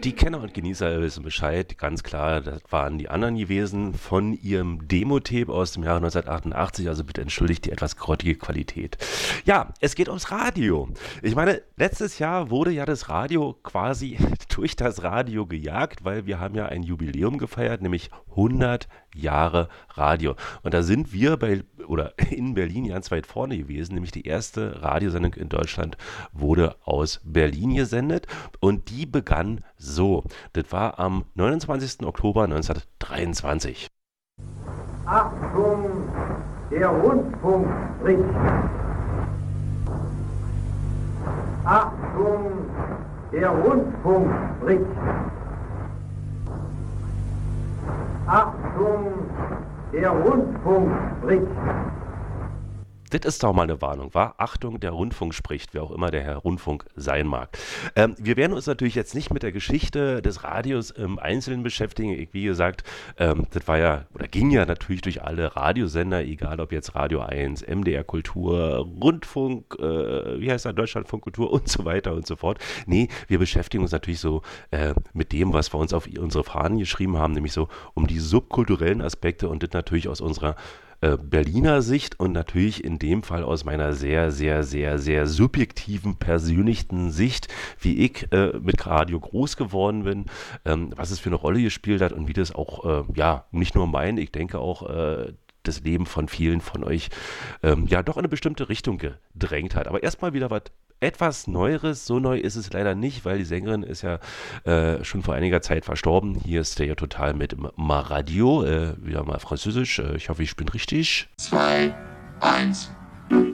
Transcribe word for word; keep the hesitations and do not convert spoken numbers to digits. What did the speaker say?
Die Kenner und Genießer wissen Bescheid, ganz klar, das waren die anderen gewesen von ihrem Demo-Tape aus dem Jahre neunzehnhundertachtundachtzig, also bitte entschuldigt die etwas grottige Qualität. Ja, es geht ums Radio. Ich meine, letztes Jahr wurde ja das Radio quasi durch das Radio gejagt, weil wir haben ja ein Jubiläum gefeiert, nämlich hundert Jahre Radio. Und da sind wir bei, oder in Berlin ganz weit vorne gewesen, nämlich die erste Radiosendung in Deutschland wurde aus Berlin gesendet und die begann so. Das war am neunundzwanzigsten Oktober neunzehnhundertdreiundzwanzig. Achtung, der Rundfunk spricht. Achtung, der Rundfunk spricht. Achtung, der Rundfunk spricht. Das ist doch mal eine Warnung, wa? Achtung, der Rundfunk spricht, wer auch immer der Herr Rundfunk sein mag. Ähm, wir werden uns natürlich jetzt nicht mit der Geschichte des Radios im Einzelnen beschäftigen. Ich, wie gesagt, ähm, das war ja, oder ging ja natürlich durch alle Radiosender, egal ob jetzt Radio eins, M D R Kultur, Rundfunk, äh, wie heißt das, Deutschlandfunk Kultur und so weiter und so fort. Nee, wir beschäftigen uns natürlich so äh, mit dem, was wir uns auf unsere Fahnen geschrieben haben, nämlich so um die subkulturellen Aspekte und das natürlich aus unserer Berliner Sicht und natürlich in dem Fall aus meiner sehr, sehr, sehr, sehr subjektiven, persönlichen Sicht, wie ich äh, mit Radio groß geworden bin, ähm, was es für eine Rolle gespielt hat und wie das auch, äh, ja, nicht nur mein, ich denke auch äh, das Leben von vielen von euch, ähm, ja, doch in eine bestimmte Richtung gedrängt hat. Aber erstmal wieder was etwas Neueres. So neu ist es leider nicht, weil die Sängerin ist ja äh, schon vor einiger Zeit verstorben. Hier ist der ja total mit Ma Radio, äh, wieder mal Französisch. Äh, ich hoffe, ich bin richtig. Zwei, eins, null.